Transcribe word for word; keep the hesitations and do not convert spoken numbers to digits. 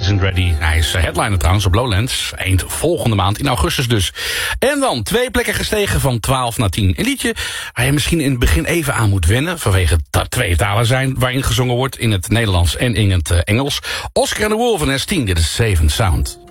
Isn't Ready. Hij is headliner trouwens op Lowlands. Eind volgende maand, in augustus dus. En dan twee plekken gestegen van twaalf naar tien. Een liedje waar je misschien in het begin even aan moet wennen, vanwege dat twee talen zijn waarin gezongen wordt, in het Nederlands en in het uh, Engels. Oscar and the Wolf en S tien, dit is Safe and Sound.